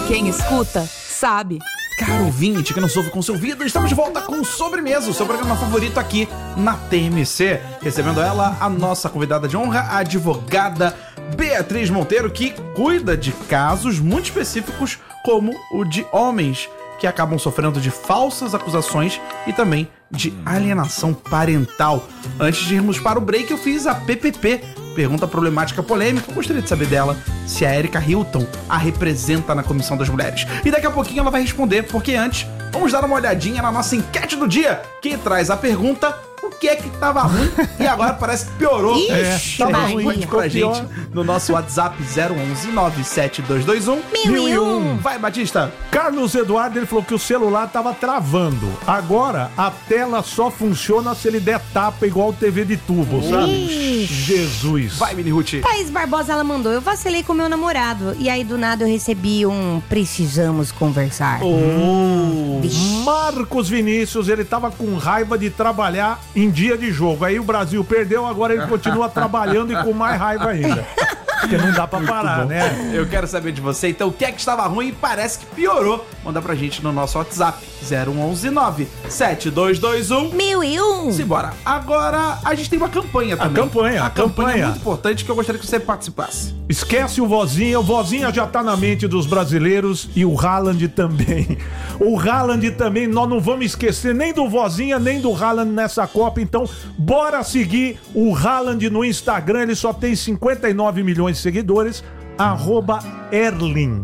Quem escuta, sabe. Caro ouvinte que não ouve com seu ouvido, estamos de volta com Sobremesa, o seu programa favorito aqui na TMC. Recebendo ela, a nossa convidada de honra, a advogada Beatriz Monteiro, que cuida de casos muito específicos, como o de homens que acabam sofrendo de falsas acusações e também de alienação parental. Antes de irmos para o break, eu fiz a PPP, pergunta problemática polêmica. Gostaria de saber dela se a Erika Hilton a representa na Comissão das Mulheres. E daqui a pouquinho ela vai responder, porque antes, vamos dar uma olhadinha na nossa enquete do dia, que traz a pergunta: o que é que tava ruim e agora parece que piorou? Ixi, Tava vai, ruim pra gente no nosso WhatsApp 011 97221 1001. Vai, Batista. Carlos Eduardo, ele falou que o celular tava travando. Agora a tela só funciona se ele der tapa igual TV de tubo, sabe? Jesus. Vai, Mini Ruth. Thaís Barbosa, ela mandou: eu vacilei com meu namorado e aí do nada eu recebi um precisamos conversar. Marcos Vinícius, ele tava com raiva de trabalhar em dia de jogo. Aí o Brasil perdeu, agora ele continua trabalhando e com mais raiva ainda. Porque não dá pra parar, né? Eu quero saber de você, então, o que é que estava ruim e parece que piorou? Manda pra gente no nosso WhatsApp 0119 7221 1001. Simbora. Agora, a gente tem uma campanha também. A campanha é muito importante que eu gostaria que você participasse. Esquece o Vozinha já tá na mente dos brasileiros e o Haaland também. O Haaland também, nós não vamos esquecer nem do Vozinha, nem do Haaland nessa Copa, então bora seguir o Haaland no Instagram, ele só tem 59 milhões de seguidores, @Erling,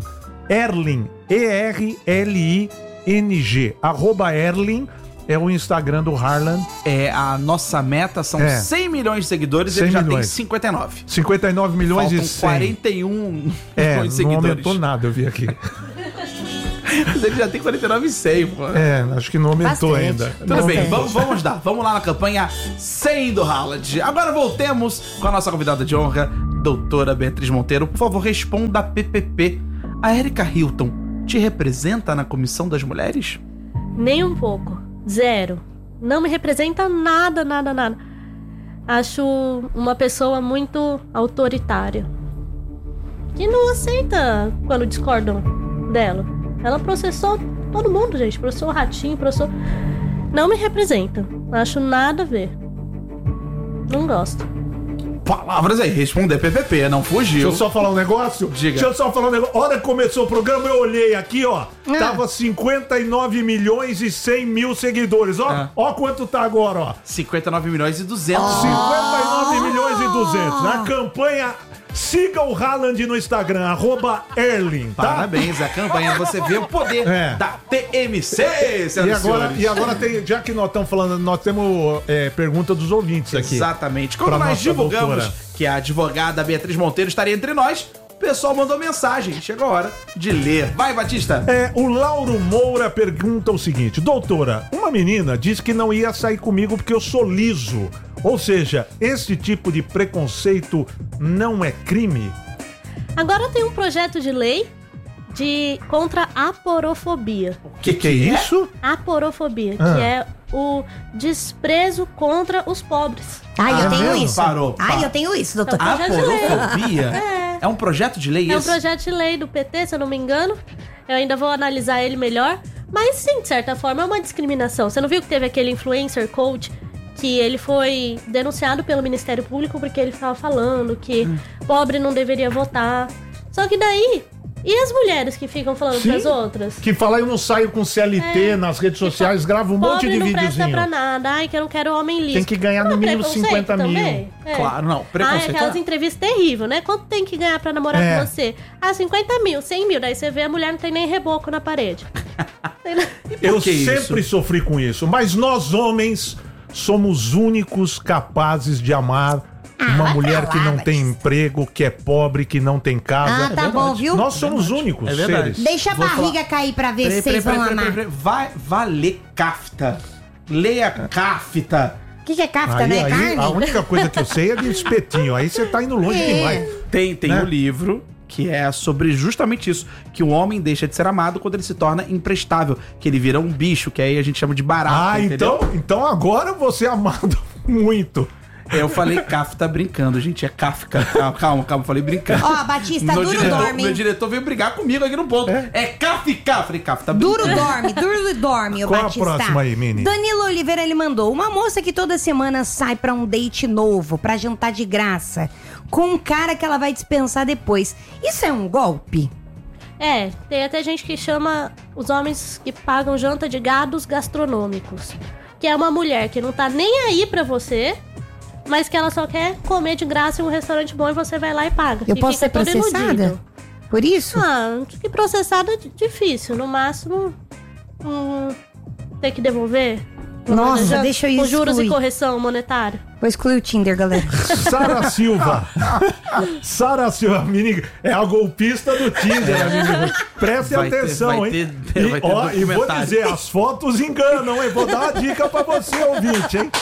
ERLING, @Erling é o Instagram do Haaland. A nossa meta são 100 milhões de seguidores, 100 ele já milhões. tem 59. 59 milhões Faltam e 100. 41 milhões de não seguidores. aumentou nada, eu vi aqui. Mas ele já tem 49 e 100, pô. Acho que não aumentou Bastante. ainda. Tudo bem, vamos dar. Vamos lá na campanha 100 do Haaland. Agora voltemos com a nossa convidada de honra, doutora Beatriz Monteiro. Por favor, responda a PPP. A Erika Hilton te representa na Comissão das Mulheres? Nem um pouco. Zero. Não me representa nada. Acho uma pessoa muito autoritária. Que não aceita quando discordam dela. Ela processou todo mundo, gente. Processou o Ratinho, Não me representa. Acho nada a ver. Não gosto. Palavras aí, responder PPP, não fugiu. Deixa eu só falar um negócio. Diga. Deixa eu só falar um negócio. Hora que começou o programa, eu olhei aqui, ó. Tava 59 milhões e 100 mil seguidores. Ó quanto tá agora, ó. 59 milhões e 200. 59 milhões e 200. A campanha... Siga o Haaland no Instagram, @Erling, tá? Parabéns, a campanha. Você vê o poder da TMC, senhoras e senhores. E agora tem, já que nós estamos falando, nós temos pergunta dos ouvintes aqui. Exatamente. Quando nós divulgamos doutora que a advogada Beatriz Monteiro estaria entre nós, o pessoal mandou mensagem. Chegou a hora de ler. Vai, Batista. O Lauro Moura pergunta o seguinte: doutora, uma menina disse que não ia sair comigo porque eu sou liso. Ou seja, esse tipo de preconceito não é crime? Agora tem um projeto de lei contra a aporofobia. O que é isso? Aporofobia, que é o desprezo contra os pobres. Eu tenho isso. Parou. Eu tenho isso, doutor. É um projeto de lei. Aporofobia? É um projeto de lei É um esse? projeto de lei do PT, se eu não me engano. Eu ainda vou analisar ele melhor. Mas sim, de certa forma, é uma discriminação. Você não viu que teve aquele influencer coach que ele foi denunciado pelo Ministério Público porque ele estava falando que pobre não deveria votar. Só que daí... E as mulheres que ficam falando pras outras? Que fala, eu não saio com CLT nas redes sociais, gravo um monte de Pobre não videozinho. presta pra nada. Ai, que eu não quero homem liso. Tem que ganhar no mínimo 50 mil. Também? Claro, não. Preconceito. Aquelas entrevistas terríveis, né? Quanto tem que ganhar pra namorar com você? 50 mil, 100 mil. Daí você vê a mulher não tem nem reboco na parede. Eu sempre sofri com isso. Mas nós, homens, somos únicos capazes de amar uma mulher que não tem emprego, que é pobre, que não tem casa. Tá bom, viu? Nós somos únicos seres. Deixa a barriga cair pra ver se vocês vão amar. Vai ler Kafta. Leia Kafta. O que é Kafta, né? Carne? A única coisa que eu sei é de espetinho. Aí você tá indo longe demais. Tem um livro que é sobre justamente isso, que o homem deixa de ser amado quando ele se torna imprestável, que ele vira um bicho, que aí a gente chama de barato, entendeu? Então agora você é amado muito. Eu falei Kafka brincando, gente. É Kafka. Calma, eu falei brincando. Ó, Batista, duro dorme. Meu diretor veio brigar comigo aqui no ponto. É Kafka. Falei, Kafka, Duro dorme, o Qual Batista. a próxima aí, Mini? Danilo Oliveira, ele mandou: uma moça que toda semana sai pra um date novo, pra jantar de graça, com um cara que ela vai dispensar depois. Isso é um golpe? Tem até gente que chama os homens que pagam janta de gados gastronômicos. Que é uma mulher que não tá nem aí pra você, mas que ela só quer comer de graça em um restaurante bom e você vai lá e paga. Eu e posso ser todo processada? iludido. Por isso? Que processada é difícil. No máximo, ter que devolver. Nossa, deixa eu com juros excluir. e correção monetária. Vou excluir o Tinder, galera. Sara Silva. Sara Silva, Mini, é a golpista do Tinder, amigo. Preste atenção, hein? E vou dizer, as fotos enganam, hein? Vou dar uma dica pra você, ouvinte, hein?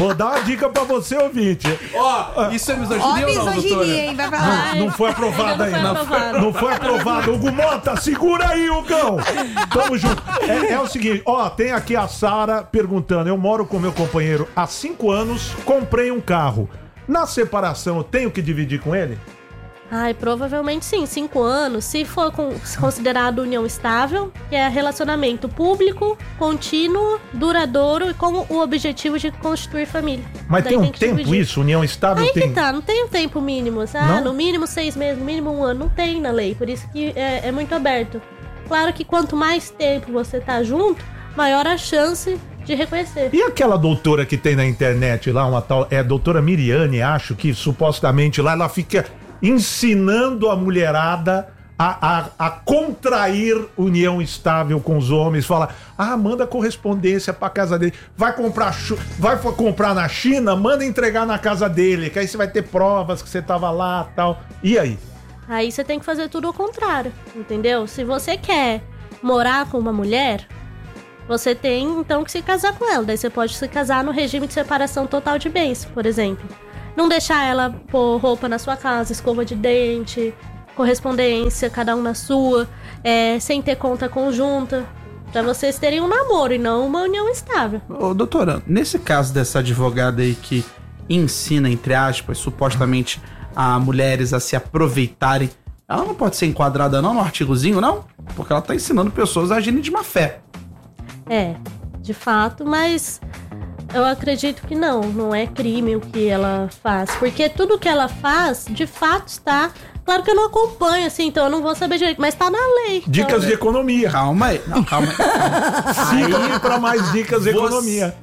Isso é Ó, misoginia ou não, doutora? misoginia, hein? Vai pra lá. Não foi aprovado Ainda ainda. não foi aprovado. Não foi aprovado. Hugo Mota, segura aí, Hugão. Tamo junto. É o seguinte, tem aqui a Sara perguntando. Eu moro com meu companheiro há 5 anos, comprei um carro. Na separação, eu tenho que dividir com ele? Provavelmente sim, 5 anos. Se for considerado união estável, que é relacionamento público, contínuo, duradouro e com o objetivo de constituir família. Mas Daí tem um que tempo dividir. isso? União estável Aí tem... que tá, não tem um tempo mínimo. Não? No mínimo 6 meses, no mínimo 1 ano. Não tem na lei, por isso que é muito aberto. Claro que quanto mais tempo você tá junto, maior a chance de reconhecer. E aquela doutora que tem na internet lá, uma tal... É a doutora Miriane, acho que supostamente lá ela fica ensinando a mulherada a contrair união estável com os homens. Fala, manda correspondência pra casa dele. Vai comprar na China, manda entregar na casa dele, que aí você vai ter provas que você tava lá e tal. E aí? Aí você tem que fazer tudo ao contrário, entendeu? Se você quer morar com uma mulher, você tem então que se casar com ela. Daí você pode se casar no regime de separação total de bens, por exemplo. Não deixar ela pôr roupa na sua casa, escova de dente, correspondência, cada um na sua, sem ter conta conjunta, pra vocês terem um namoro e não uma união estável. Ô, doutora, nesse caso dessa advogada aí que ensina, entre aspas, supostamente a mulheres a se aproveitarem, ela não pode ser enquadrada não no artigozinho, não? Porque ela tá ensinando pessoas a agirem de má fé. De fato, mas eu acredito que não é crime o que ela faz, porque tudo que ela faz, de fato, está... Claro que eu não acompanho, assim, então eu não vou saber direito, mas tá na lei. Dicas então... de economia. Calma aí. Não, calma aí. Siga aí pra mais dicas de economia.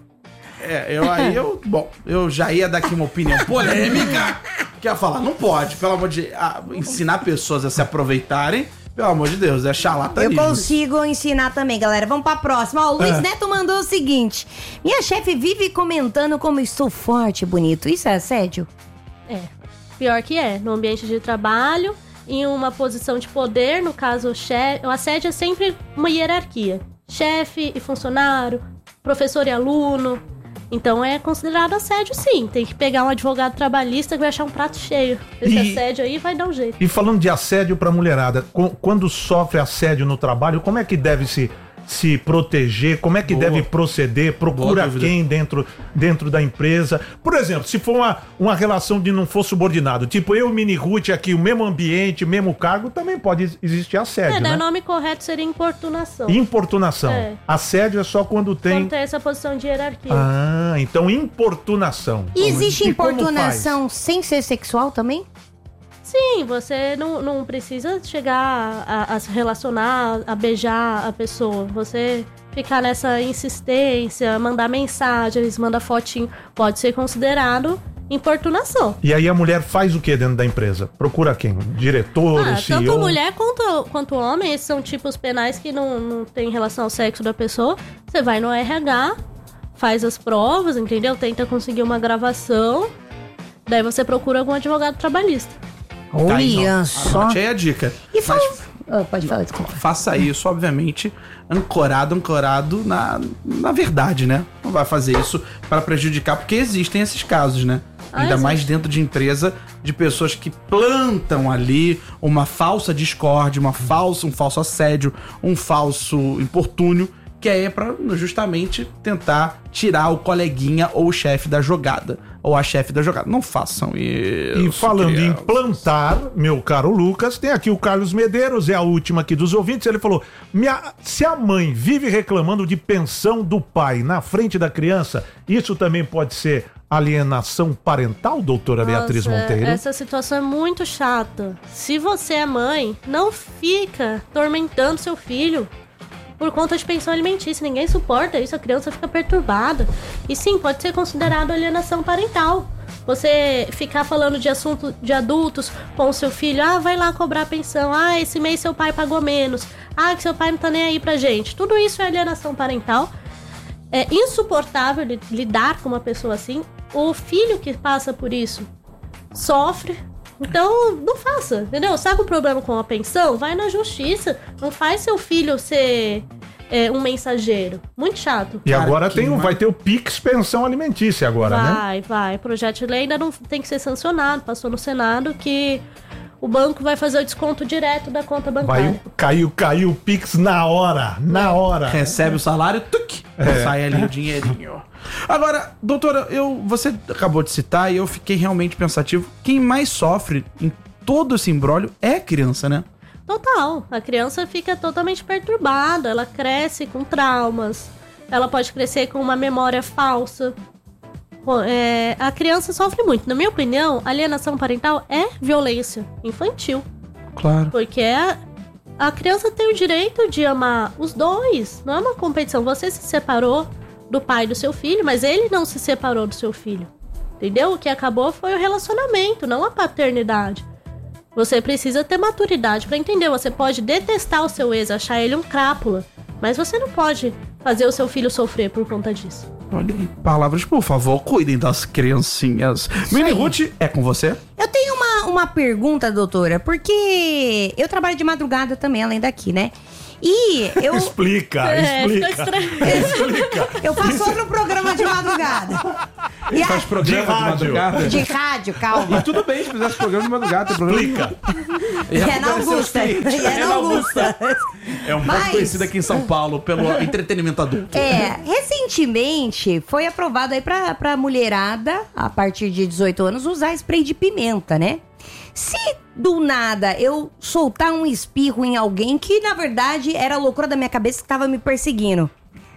Eu já ia dar aqui uma opinião polêmica, que ia falar, não pode, pelo amor de... ensinar pessoas a se aproveitarem, pelo amor de Deus, é Eu charlatanismo. consigo ensinar também, galera. Vamos pra próxima. Ó, o Luiz Neto mandou o seguinte: minha chefe vive comentando como estou forte e bonito. Isso é assédio? Pior que no ambiente de trabalho, em uma posição de poder, no caso o assédio é sempre uma hierarquia. Chefe e funcionário, professor e aluno. Então é considerado assédio, sim. Tem que pegar um advogado trabalhista que vai achar um prato cheio. Esse assédio aí vai dar um jeito. E falando de assédio pra mulherada, quando sofre assédio no trabalho, como é que deve se proteger? Como é que deve proceder? Procura quem dentro da empresa? Por exemplo, se for uma relação de não for subordinado, tipo eu e Mini Ruth aqui, o mesmo ambiente, o mesmo cargo, também pode existir assédio, né? O nome correto seria importunação. Importunação. Assédio é só quando tem... Quando tem essa posição de hierarquia. Então importunação. E existe E como importunação sem ser sexual também? Sim, você não precisa chegar a se relacionar, a beijar a pessoa. Você ficar nessa insistência, mandar mensagens, mandar fotinho, pode ser considerado importunação. E aí a mulher faz o que dentro da empresa? Procura quem? Diretor, o CEO? Tanto mulher quanto homem, esses são tipos penais que não tem relação ao sexo da pessoa. Você vai no RH, faz as provas, entendeu? Tenta conseguir uma gravação, daí você procura algum advogado trabalhista. Olha só. Anote aí a dica. E pode falar, desculpa. Faça isso, obviamente, ancorado na verdade, né? Não vai fazer isso para prejudicar, porque existem esses casos, né? Ainda mais dentro de empresa, de pessoas que plantam ali uma falsa discórdia, um falso assédio, um falso importúnio, que é pra justamente tentar tirar o coleguinha ou o chefe da jogada, ou a chefe da jogada. Não façam isso. E falando em plantar, meu caro Lucas, tem aqui o Carlos Medeiros, é a última aqui dos ouvintes. Ele falou: se a mãe vive reclamando de pensão do pai na frente da criança, isso também pode ser alienação parental, doutora Beatriz Monteiro? Essa situação é muito chata. Se você é mãe, não fica tormentando seu filho por conta de pensão alimentícia. Ninguém suporta isso, a criança fica perturbada. E sim, pode ser considerado alienação parental. Você ficar falando de assunto de adultos com o seu filho: vai lá cobrar pensão, esse mês seu pai pagou menos, que seu pai não tá nem aí pra gente. Tudo isso é alienação parental. É insuportável lidar com uma pessoa assim. O filho que passa por isso sofre. Então, não faça, entendeu? Sabe o problema com a pensão? Vai na justiça. Não faz seu filho ser um mensageiro. Muito chato. E agora vai ter o Pix Pensão Alimentícia agora, né? Vai. O projeto de lei ainda não tem que ser sancionado. Passou no Senado que o banco vai fazer o desconto direto da conta bancária. Caiu o Pix na hora. Recebe o salário, sai ali o dinheirinho. Agora, doutora, você acabou de citar e eu fiquei realmente pensativo. Quem mais sofre em todo esse imbróglio é a criança, né? Total. A criança fica totalmente perturbada. Ela cresce com traumas. Ela pode crescer com uma memória falsa. A criança sofre muito. Na minha opinião, alienação parental é violência infantil. Claro. Porque a criança tem o direito de amar os dois. Não é uma competição. Você se separou do pai do seu filho, mas ele não se separou do seu filho. Entendeu? O que acabou foi o relacionamento, não a paternidade. Você precisa ter maturidade pra entender. Você pode detestar o seu ex, achar ele um crápula, mas você não pode fazer o seu filho sofrer por conta disso. Olha aí, palavras, por favor, cuidem das criancinhas. Mini Ruth, é com você? Eu tenho uma pergunta, doutora, porque eu trabalho de madrugada também, além daqui, né? E eu... Explica. Eu faço outro programa de madrugada. Faz programa de madrugada? De rádio, calma. E tudo bem se fizesse programa de madrugada, tem problema. É na Augusta. É um pouco conhecido aqui em São Paulo pelo entretenimento adulto. Recentemente foi aprovado aí pra mulherada, a partir de 18 anos, usar spray de pimenta, né? Se do nada eu soltar um espirro em alguém que na verdade era a loucura da minha cabeça que tava me perseguindo,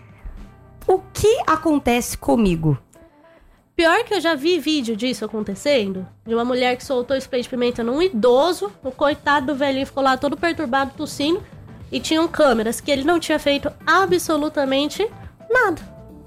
o que acontece comigo? Pior que eu já vi vídeo disso acontecendo, de uma mulher que soltou spray de pimenta num idoso, o coitado do velhinho ficou lá todo perturbado, tossindo, e tinham câmeras que ele não tinha feito absolutamente nada.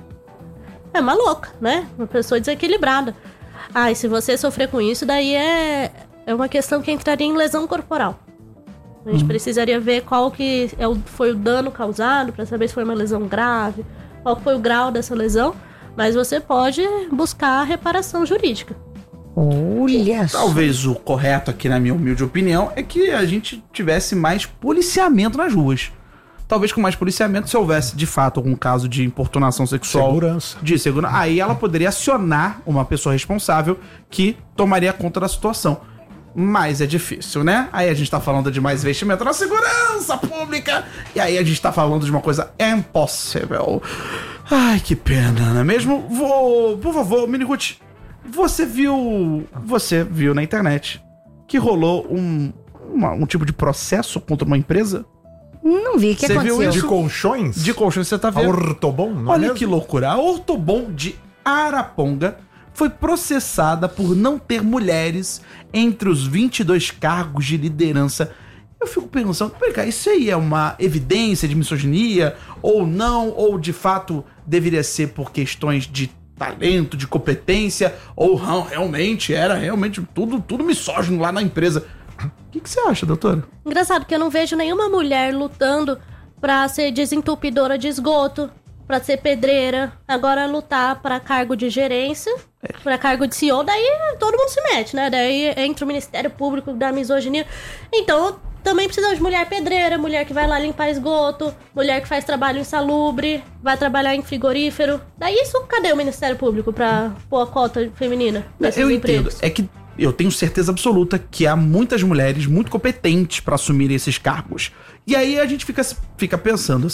É uma louca, né? Uma pessoa desequilibrada. E se você sofrer com isso, daí é uma questão que entraria em lesão corporal. A gente precisaria ver qual que foi o dano causado, para saber se foi uma lesão grave, qual foi o grau dessa lesão. Mas você pode buscar a reparação jurídica. Olha só. Talvez o correto aqui, na minha humilde opinião, é que a gente tivesse mais policiamento nas ruas. Talvez com mais policiamento, se houvesse de fato algum caso de importunação sexual, segurança, aí ela poderia acionar uma pessoa responsável que tomaria conta da situação. Mas é difícil, né? Aí a gente tá falando de mais investimento na segurança pública, e aí a gente tá falando de uma coisa impossível. Ai, que pena, não é mesmo? Por favor, Mini Ruth, você viu na internet que rolou um tipo de processo contra uma empresa? Não vi, o que aconteceu? Viu isso? De colchões? De colchões, você tá vendo? A Ortobon, não é Olha mesmo? que loucura. A Ortobon de Araponga foi processada por não ter mulheres entre os 22 cargos de liderança. Eu fico pensando, isso aí é uma evidência de misoginia ou não? Ou de fato deveria ser por questões de talento, de competência? Ou realmente era tudo misógino lá na empresa? O que você acha, doutora? Engraçado que eu não vejo nenhuma mulher lutando pra ser desentupidora de esgoto, pra ser pedreira, agora lutar pra cargo de gerência, pra cargo de CEO, daí todo mundo se mete, né? Daí entra o Ministério Público da misoginia. Então, também precisa de mulher pedreira, mulher que vai lá limpar esgoto, mulher que faz trabalho insalubre, vai trabalhar em frigorífero. Daí isso, cadê o Ministério Público pra pôr a cota feminina nesses empregos? Entendo, é que eu tenho certeza absoluta que há muitas mulheres muito competentes pra assumirem esses cargos. E aí a gente fica pensando assim,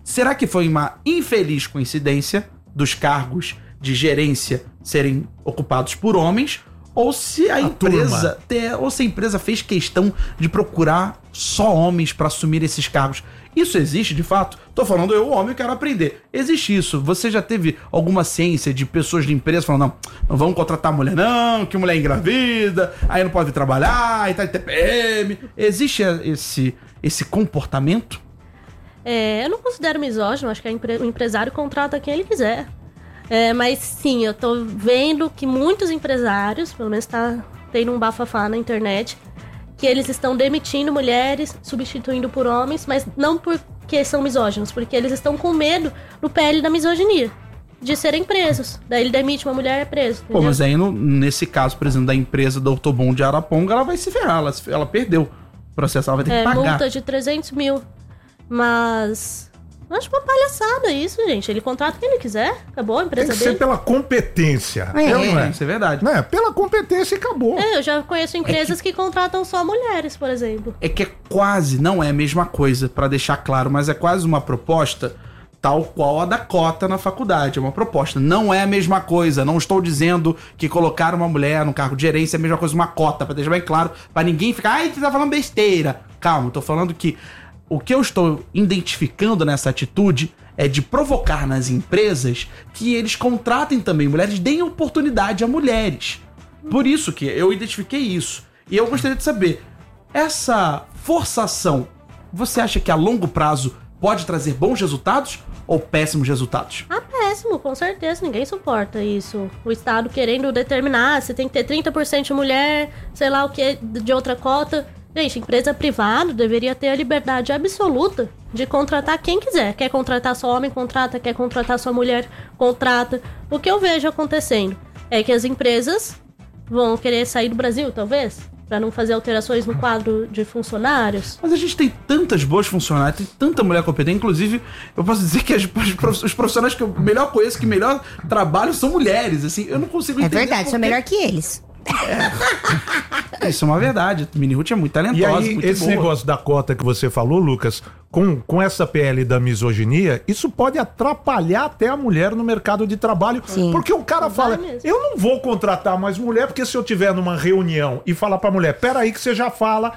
Será que foi uma infeliz coincidência dos cargos de gerência serem ocupados por homens? Ou se a empresa fez questão de procurar só homens para assumir esses cargos? Isso existe de fato? Tô falando eu, homem, quero aprender. Existe isso? Você já teve alguma ciência de pessoas de empresa falando, não vamos contratar mulher não, que mulher engravida, aí não pode vir trabalhar, aí tá de TPM. Existe esse comportamento? Eu não considero misógino, acho que o empresário contrata quem ele quiser. Mas sim, eu tô vendo que muitos empresários, pelo menos tá tendo um bafafá na internet, que eles estão demitindo mulheres, substituindo por homens, mas não porque são misóginos, porque eles estão com medo do PL da misoginia, de serem presos. Daí ele demite uma mulher, é preso. Pô, mas aí nesse caso, por exemplo, da empresa do Autobom de Araponga, ela vai se ferrar, ela perdeu o processo, ela vai ter que pagar. Multa de 300 mil, mas... Eu acho uma palhaçada isso, gente. Ele contrata quem ele quiser. Acabou a empresa Tem que dele. ser pela competência. Não é? Isso é verdade. Não é? Pela competência e acabou. Eu já conheço empresas que contratam só mulheres, por exemplo. É que quase, não é a mesma coisa, pra deixar claro, mas é quase uma proposta tal qual a da cota na faculdade. É uma proposta. Não é a mesma coisa. Não estou dizendo que colocar uma mulher no cargo de gerência é a mesma coisa uma cota, pra deixar bem claro, pra ninguém ficar, ai, você tá falando besteira. Calma, eu tô falando que o que eu estou identificando nessa atitude é de provocar nas empresas que eles contratem também mulheres, deem oportunidade a mulheres. Por isso que eu identifiquei isso. E eu gostaria de saber, essa forçação, você acha que a longo prazo pode trazer bons resultados ou péssimos resultados? Péssimo, com certeza. Ninguém suporta isso. O Estado querendo determinar, você tem que ter 30% de mulher, sei lá o que, de outra cota. Gente, empresa privada deveria ter a liberdade absoluta de contratar quem quiser. Quer contratar só homem, contrata. Quer contratar só mulher, contrata. O que eu vejo acontecendo é que as empresas vão querer sair do Brasil, talvez, para não fazer alterações no quadro de funcionários. Mas a gente tem tantas boas funcionárias, tem tanta mulher competente. Inclusive, eu posso dizer que os profissionais que eu melhor conheço, que melhor trabalham, são mulheres. Assim, eu não consigo entender. É verdade, sou melhor que eles. Isso é uma verdade. Mini Ruth é muito talentosa, E aí, muito esse boa. negócio da cota que você falou, Lucas, com essa PL da misoginia, isso pode atrapalhar até a mulher no mercado de trabalho. Sim. Porque o cara fala, mesmo. eu não vou contratar mais mulher, porque se eu tiver numa reunião e falar pra mulher, peraí que você já fala